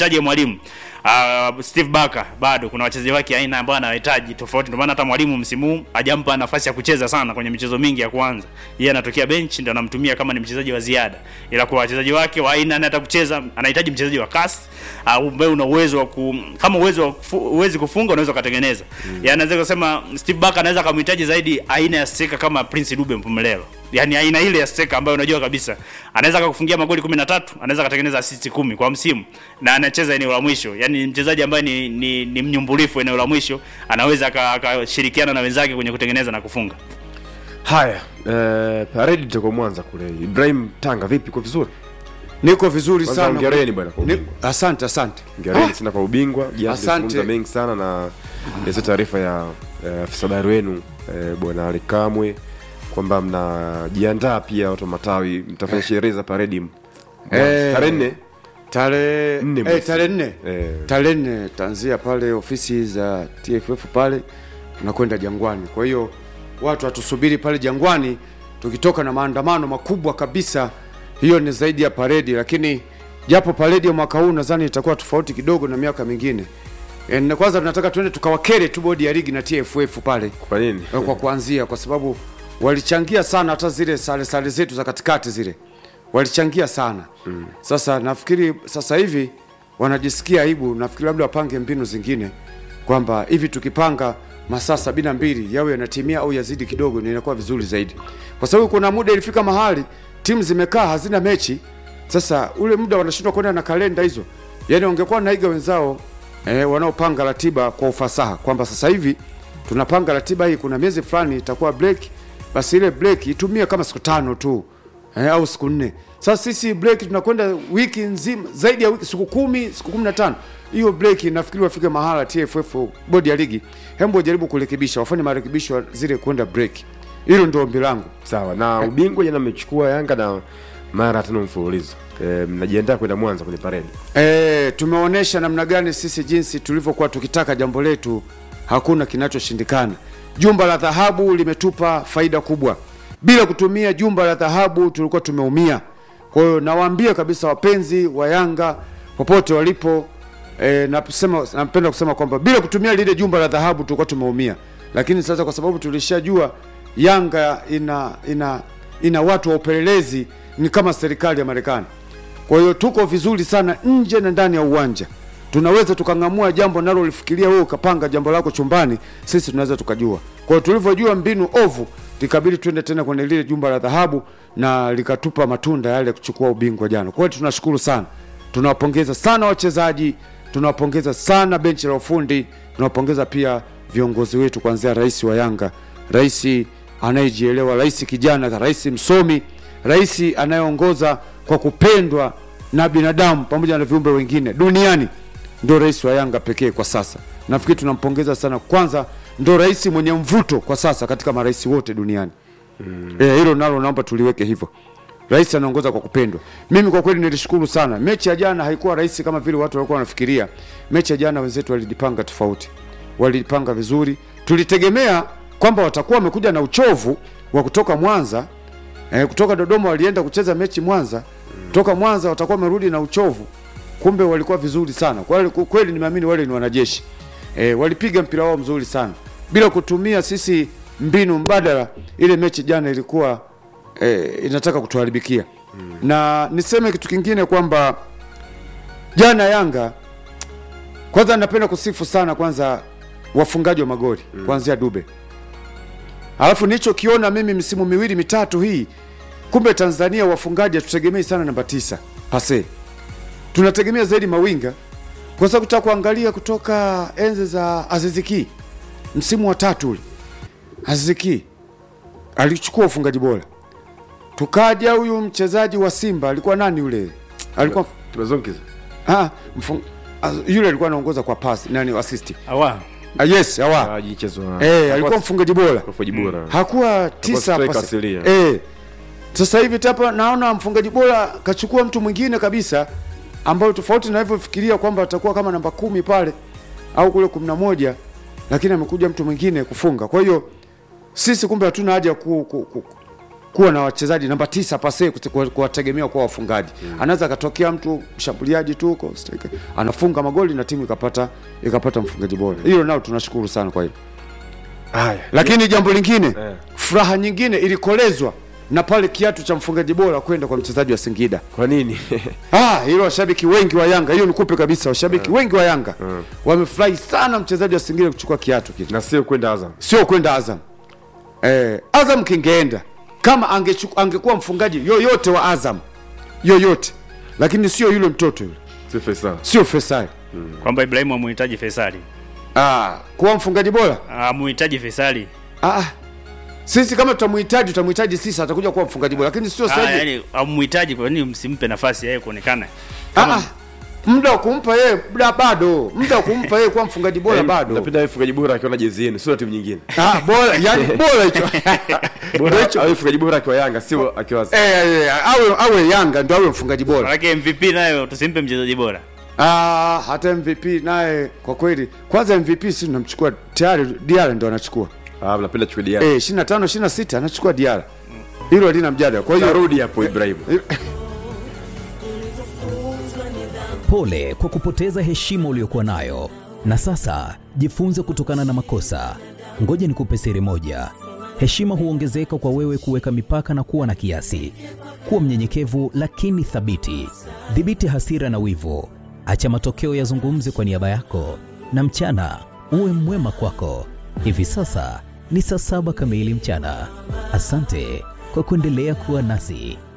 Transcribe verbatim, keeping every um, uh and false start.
mahitaji ya mwalimu uh, Steve Barker bado kuna wachezaji wake aina ambao anahitaji tofauti, ndio maana hata mwalimu msimu hajampa nafasi ya kucheza sana kwenye michezo mingi ya kwanza. Yeye anatokea bench ndio anamtumia kama ni mchezaji wa ziada, ila kwa wachezaji wake wa aina anataka kucheza anahitaji mchezaji wa kasi au uh, ambaye una uwezo wa ku, kama uwezo wa kufu, uwezi kufunga unaweza kutengeneza. Mm. Yaani anaweza kusema Steve Barker anaweza kumhitaji zaidi aina ya striker kama Prince Dube Mpumelelo. Yaani aina ile ya striker ambayo unajua kabisa anaweza kukufungia magoli kumi na tatu, anaweza kutengeneza assist kumi kwa msimu na anacheza eneo la mwisho. Yaani mchezaji ambaye ni ni, ni mnyumbulifu eneo la mwisho, anaweza akashirikiana na wenzake kwenye kutengeneza na kufunga. Haya, eh Paredi tuko Mwanza kule. Ibrahim Tanga vipi, kwa vizuri? Niko vizuri sana. Hongereni bwana kwa ubingwa. Asante asante. Hongereni sana kwa ubingwa. Asante mengi sana na hizo taarifa ya afisa habari wenu eh, bwana Alikamwe kwamba mnajiandaa pia watu matawi mtafanya sherehe za Paredi eh, tarehe nne tarehe nne eh tarehe nne tarehe nne tanzia pale ofisi za T F F pale tunakwenda Jangwani. Kwa hiyo watu watusubiri pale Jangwani tukitoka na maandamano makubwa kabisa. Hiyo ni zaidi ya paredi, lakini japo paredi ya mwaka huu nadhani itakuwa tofauti kidogo na miaka mingine. E, na kwanza tunataka tuende tukawakere tu bodi ya ligi na T F F pale. Kwa nini? E, kwa kuanzia kwa sababu walichangia sana hata zile sale sale zetu za katikati zile. Walichangia sana. Mm. Sasa nafikiri sasa hivi wanajisikia aibu, nafikiri labda wapange mbinu zingine kwamba hivi tukipanga masaa sabini na mbili yawe yanatimia au yazidi kidogo, ni inakuwa vizuri zaidi. Kwa sababu kuna muda ilifika mahali timu zimekaa hazina mechi. Sasa ule muda wanashindwa kwenda na kalenda hizo. Yaani ungekuwa naiga wenzao eh, wanaopanga ratiba kwa ufasaha kwamba sasa hivi tunapanga ratiba hii, kuna miezi fulani itakuwa break, basi ile break itumie kama siku tano tu eh, au siku nne. Sasa sisi break tunakwenda wiki nzima, zaidi ya wiki, siku kumi, siku kumi na tano. Hiyo break nafikiri wafike mahala T F F bodi ya ligi hembo wajaribu kurekebisha, wafanye marekebisho zile kwenda break. Hilo ndio ombi langu. Sawa. Na ubingwa jana mmechukua Yanga na mara tano mfululizo. E, mnajiandaa kwenda Mwanza kwenye paredi. Eh, tumeonesha namna gani sisi jinsi tulivyokuwa tukitaka jambo letu hakuna kinachoshindikana. Jumba la dhahabu limetupa faida kubwa. Bila kutumia jumba la dhahabu tulikuwa tumeumia. Kwa hiyo nawaambia kabisa wapenzi wa Yanga popote walipo, eh, napenda napenda kusema kwamba bila kutumia lile jumba la dhahabu tulikuwa tumeumia. Lakini sasa kwa sababu tulishajua Yanga ina ina ina watu wa upelelezi ni kama serikali ya Marekani. Kwa hiyo tuko vizuri sana nje na ndani ya uwanja. Tunaweza tukangamua jambo nalo ulifikiria wewe ukapanga jambo lako chumbani, sisi tunaweza tukajua. Kwa hiyo tulivyojua mbinu ovu, likabidi twende tena kwenye lile jumba la dhahabu na likatupa matunda yale kuchukua ubingwa jana. Kwa hiyo tunashukuru sana. Tunawapongeza sana wachezaji, tunawapongeza sana benchi la ufundi, tunawapongeza pia viongozi wetu kuanzia rais wa Yanga, rais anayejielewa, rais kijana, rais msomi, rais anayeongoza kwa kupendwa na binadamu pamoja na viumbe wengine duniani. Ndio rais wa Yanga pekee kwa sasa. Nafikiri tunampongeza sana. Kwanza ndio rais mwenye mvuto kwa sasa katika marais wote duniani. Mm. Eh, hilo nalo naomba tuliweke hivyo. Rais anaongoza kwa kupendwa. Mimi kwa kweli nilishukuru sana. Mechi ya jana haikuwa rahisi kama vile watu walikuwa wanafikiria. Mechi ya jana wenzetu walipanga tofauti. Walipanga vizuri. Tulitegemea kwamba watakuwa wamekuja na uchovu wa kutoka Mwanza. Eh, kutoka Dodoma walienda kucheza mechi Mwanza. Kutoka Mwanza watakuwa wamerudi na uchovu. Kumbe walikuwa vizuri sana. Kwa hiyo kweli nimeamini wale ni wanajeshi. Eh, walipiga mpira wao mzuri sana. Bila kutumia sisi mbinu mbadala, ile mechi jana ilikuwa eh, inataka kutuharibikia. Hmm. Na niseme kitu kingine kwamba jana Yanga, kwanza napenda kusifu sana kwanza wafungaji wa magoli, hmm. kuanzia Dube. Alafu nicho kiona mimi msimu miwili mitatu hii, kumbe Tanzania wafungaji hatutegemei sana namba tisa pase. Tunategemea zaidi mawinga. Kwa sababu tutakuangalia kutoka enzi za Aziziki msimu wa tatu ule, Aziziki alichukua ufungaji bora. Tukaja huyu mchezaji wa Simba alikuwa nani yule? Alikuwa Tubazonkiza. Ah, mfung... yule alikuwa anaongoza kwa pass, nani assist? Awa. Ah, yes, awa. Ah, jichezo. Eh, alikuwa mfungaji bora. Mfungaji bora. Hakuwa tisa pasi. Eh. Sasa hivi hapa naona mfungaji bora kachukua mtu mwingine kabisa, ambao tofauti na hivyo fikiria kwamba atakuwa kama namba kumi pale au kule kumi na moja, lakini amekuja mtu mwingine kufunga. Kwa hiyo sisi kumbe hatuna haja ku, ku, ku kuwa na wachezaji namba tisa pase kuwategemea kwa wafungaji. Mm. Anaweza katokea mtu mshambuliaji tu huko striker anafunga magoli na timu ikapata ikapata mfungaji bora. Hilo nao tunashukuru sana kwa hilo. Haya. Lakini jambo lingine, yeah. furaha nyingine ilikolezwa na pale kiatu cha mfungaji bora kwenda kwa mchezaji wa Singida. Kwa nini? ah, hilo washabiki wengi wa Yanga, hiyo nikupe kabisa, washabiki yeah. wengi wa Yanga yeah. wamefurahi sana mchezaji wa Singida kuchukua kiatu kile. Na sio kwenda Azam. Sio kwenda Azam. Eh, Azam kingeenda kama angechukua angekuwa mfungaji yoyote wa Azam. Yoyote. Lakini sio yule mtoto yule. Sio Faisal. Sio Faisal. Hmm. Kwamba Ibrahim amuhitaji Faisal. Ah, kuwa mfungaji bora? Ah, muhitaji Faisal. Ah. Sisi kama tutamhitaji tutamhitaji sisi atakuja kuwa mfungaji bora, lakini sio sasa. Ah, yani amuhitaji, kwa nini msimpe nafasi yeye kuonekana? Kama... Ah, muda wa kumpa yeye bado, muda wa kumpa yeye kuwa mfungaji bora bado. Napenda yeye mfungaji bora akiona jezi yenu, sio timu nyingine. Ah, bora, yani bora hicho. Bora hicho awe mfungaji bora akiwa Yanga, sio akiwa Eh, eh, awe awe Yanga ndio awe mfungaji bora. Maana M V P nayo tusimpe mchezaji bora. Ah, hata M V P naye kwa kweli, kwanza M V P sisi tunamchukua tayari, Diarra ndio anachukua. Ah, napenda chukua Diarra. Eh, ishirini na tano ishirini na sita anachukua Diarra. Hilo halina mjadala. Kwa hiyo rudi hapo Ibrahim. Pole kwa kupoteza heshima uliyokuwa nayo. Na sasa jifunze kutokana na makosa. Ngoja nikupe siri moja. Heshima huongezeka kwa wewe kuweka mipaka na kuwa na kiasi. Kuwa mnyenyekevu lakini thabiti. Dhibiti hasira na wivu. Acha matokeo yazungumze kwa niaba yako. Na mchana uwe mwema kwako. Hivi sasa ni saa saba kamili mchana. Asante kwa kuendelea kuwa nasi.